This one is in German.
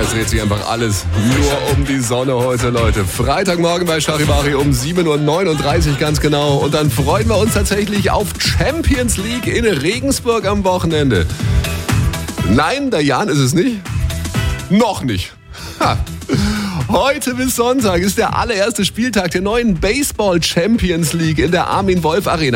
Es dreht sich einfach alles nur um die Sonne heute, Leute. Freitagmorgen bei Charivari um 7.39 Uhr ganz genau. Und dann freuen wir uns tatsächlich auf Champions League in Regensburg am Wochenende. Nein, der Jan ist es nicht. Noch nicht. Ha. Heute bis Sonntag ist der allererste Spieltag der neuen Baseball Champions League in der Armin Wolf Arena.